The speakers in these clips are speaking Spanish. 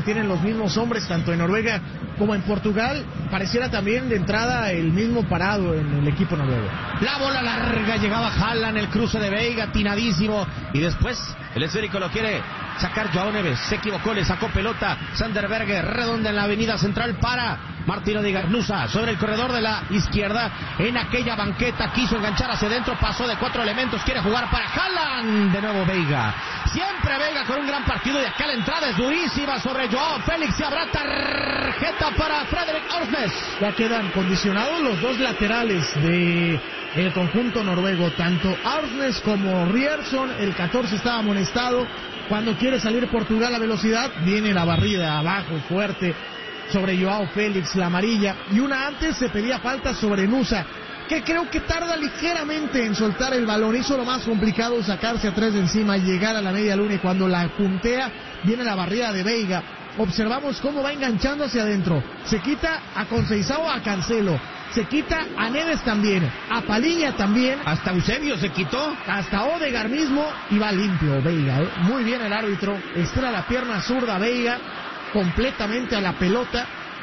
tienen los mismos hombres, tanto en Noruega como en Portugal. Pareciera también de entrada el mismo parado en el equipo noruego. La bola larga, llegaba Haaland, el cruce de Veiga, atinadísimo, y después el esférico lo quiere sacar Joao Neves, se equivocó, le sacó pelota, Sander Berge, redonda en la avenida central para Martin Odegaard. Nusa sobre el corredor de la izquierda, en aquella banqueta, quiso enganchar hacia adentro, pasó de 4 elementos, quiere jugar para Haaland, de nuevo Veiga, siempre Veiga con un gran partido, y acá la entrada es durísima sobre Joao Félix, y habrá tarjeta para Frederik Ornes. Ya quedan condicionados los dos laterales de el conjunto noruego, tanto Ornes como Ryerson. El 14 estaba amonestado. Cuando quiere salir Portugal a velocidad, viene la barrida abajo fuerte sobre Joao Félix, la amarilla, y una antes se pedía falta sobre Nusa, que creo que tarda ligeramente en soltar el balón. Hizo lo más complicado, sacarse a 3 de encima, llegar a la media luna, y cuando la puntea viene la barrida de Veiga. Observamos cómo va enganchando hacia adentro, se quita a Conceição, a Cancelo, se quita a Neves también, a Palhinha también, hasta Eusebio se quitó, hasta Odegaard mismo, y va limpio Veiga, Muy bien el árbitro, estira la pierna zurda Veiga completamente a la pelota,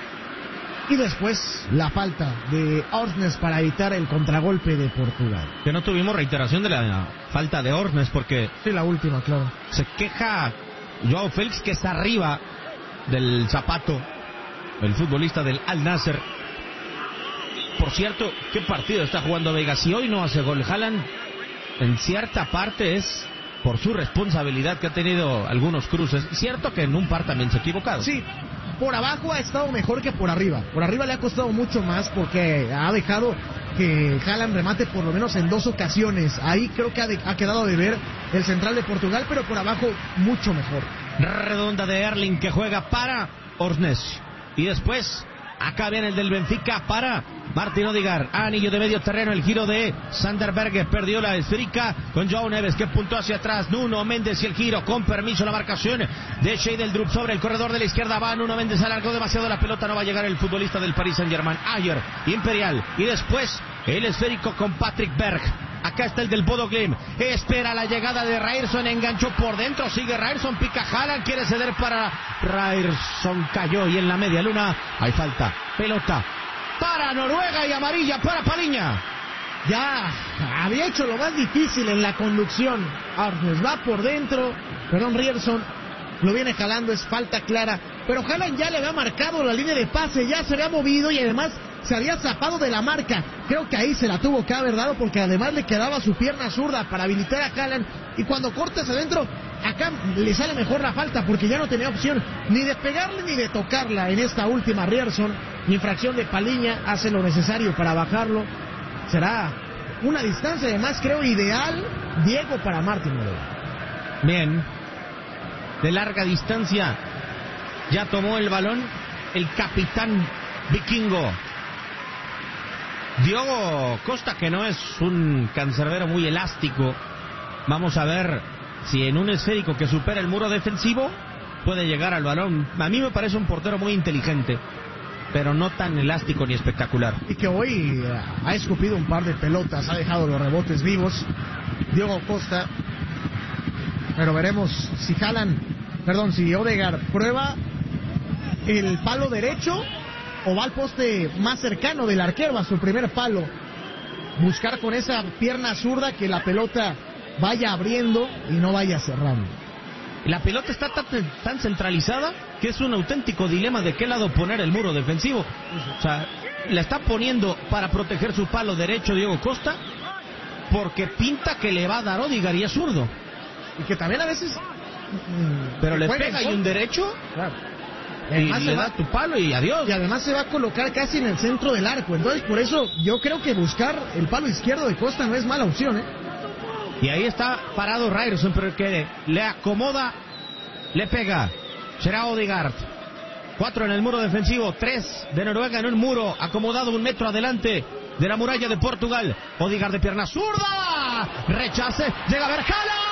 y después la falta de Ornes para evitar el contragolpe de Portugal. Que no tuvimos reiteración de la falta de Ornes, porque sí, la última, claro. Se queja Joao Félix, que está arriba del zapato, el futbolista del Al Nassr. Por cierto, qué partido está jugando Veiga. Si hoy no hace gol Haaland, en cierta parte es por su responsabilidad, que ha tenido algunos cruces. Cierto que en un par también se ha equivocado. Sí, por abajo ha estado mejor que por arriba. Por arriba le ha costado mucho más, porque ha dejado que Haaland remate por lo menos en 2 ocasiones. Ahí creo que ha quedado de ver el central de Portugal, pero por abajo mucho mejor. Redonda de Erling, que juega para Ornes, y después acá viene el del Benfica para Martin Odegaard, anillo de medio terreno, el giro de Sander Berge, perdió la esférica con Joao Neves, que puntó hacia atrás, Nuno Méndez, y el giro, con permiso la marcación de Scheidel-Drup sobre el corredor de la izquierda, va Nuno Méndez, alargó demasiado la pelota, no va a llegar el futbolista del Paris Saint-Germain, Ayer, Imperial, y después el esférico con Patrick Berg. Acá está el del Bodo Glimt, espera la llegada de Ryerson, enganchó por dentro, sigue Ryerson, pica Haaland, quiere ceder para Ryerson, cayó, y en la media luna hay falta, pelota para Noruega y amarilla para Palhinha. Ya había hecho lo más difícil en la conducción. Ornes va por dentro, Ryerson lo viene jalando, es falta clara, pero Haaland ya le había marcado la línea de pase, ya se había movido y además se había zapado de la marca. Creo que ahí se la tuvo que haber dado, porque además le quedaba su pierna zurda para habilitar a Haaland, y cuando cortas adentro, acá le sale mejor la falta, porque ya no tenía opción ni de pegarle ni de tocarla en esta última. Ryerson, infracción de Palhinha, hace lo necesario para bajarlo. Será una distancia además, creo, ideal, Diego, para Martin Odegaard. Bien, de larga distancia ya tomó el balón el capitán vikingo Diogo Costa, que no es un cancerbero muy elástico. Vamos a ver si en un esférico que supera el muro defensivo puede llegar al balón. A mí me parece un portero muy inteligente, pero no tan elástico ni espectacular. Y que hoy ha escupido un par de pelotas, ha dejado los rebotes vivos Diogo Costa. Pero veremos si Odegaard prueba el palo derecho o va al poste más cercano del arquero, a su primer palo. Buscar con esa pierna zurda que la pelota vaya abriendo y no vaya cerrando. La pelota está tan centralizada que es un auténtico dilema de qué lado poner el muro defensivo. O sea, la está poniendo para proteger su palo derecho Diego Costa, porque pinta que le va a dar Odegaard, y es zurdo. Y que también a veces... pero le pega y un derecho... Claro. Y le da tu palo y adiós. Y además se va a colocar casi en el centro del arco. Entonces, por eso yo creo que buscar el palo izquierdo de Costa no es mala opción, Y ahí está parado Ryerson, pero que le acomoda, le pega. Será Odegaard. 4 en el muro defensivo, 3 de Noruega en un muro acomodado 1 metro adelante de la muralla de Portugal. Odegaard de pierna zurda, rechace, llega a ver Haaland.